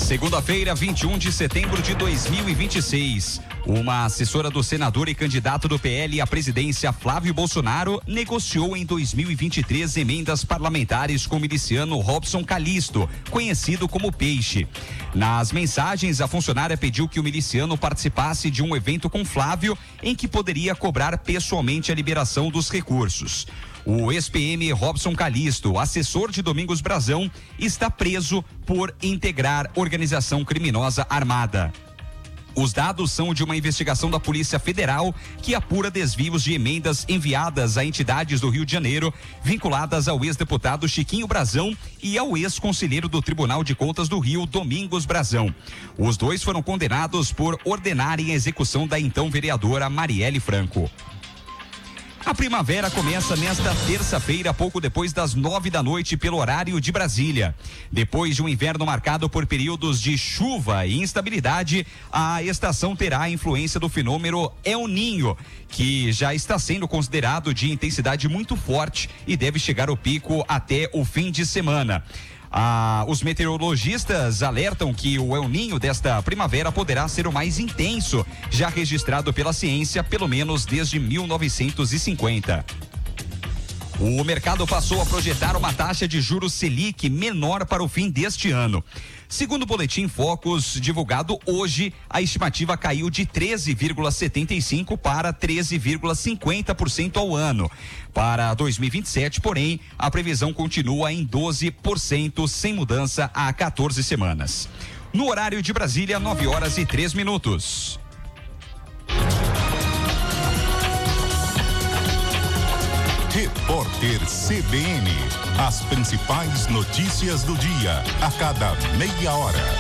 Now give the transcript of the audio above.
Segunda-feira, 21 de setembro de 2026. Uma assessora do senador e candidato do PL à presidência, Flávio Bolsonaro, negociou em 2023 emendas parlamentares com o miliciano Robson Calisto, conhecido como Peixe. Nas mensagens, a funcionária pediu que o miliciano participasse de um evento com Flávio, em que poderia cobrar pessoalmente a liberação dos recursos. O ex-PM Robson Calisto, assessor de Domingos Brazão, está preso por integrar organização criminosa armada. Os dados são de uma investigação da Polícia Federal que apura desvios de emendas enviadas a entidades do Rio de Janeiro vinculadas ao ex-deputado Chiquinho Brazão e ao ex-conselheiro do Tribunal de Contas do Rio, Domingos Brazão. Os dois foram condenados por ordenarem a execução da então vereadora Marielle Franco. A primavera começa nesta terça-feira, pouco depois das 9 da noite, pelo horário de Brasília. Depois de um inverno marcado por períodos de chuva e instabilidade, a estação terá a influência do fenômeno El Niño, que já está sendo considerado de intensidade muito forte e deve chegar ao pico até o fim de semana. Os meteorologistas alertam que o El Niño desta primavera poderá ser o mais intenso já registrado pela ciência, pelo menos desde 1950. O mercado passou a projetar uma taxa de juros Selic menor para o fim deste ano. Segundo o boletim Focus, divulgado hoje, a estimativa caiu de 13,75% para 13,50% ao ano. Para 2027, porém, a previsão continua em 12%, sem mudança há 14 semanas. No horário de Brasília, 9h03. Repórter CBN. As principais notícias do dia, a cada meia hora.